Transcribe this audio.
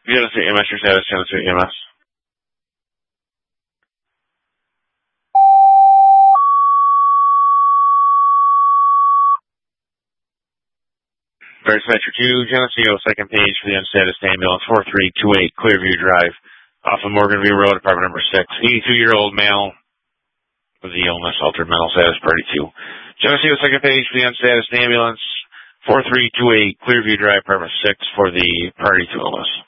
Genesee EMS, your status, Genesee EMS. First Metro 2, Geneseo, second page for the unstatus ambulance, 4328 Clearview Drive, off of Morganview Road, apartment number 6. 82-year-old male with the illness, altered mental status, party 2. Geneseo, second page for the unstatus ambulance, 4328 Clearview Drive, apartment 6 for the party 2 illness.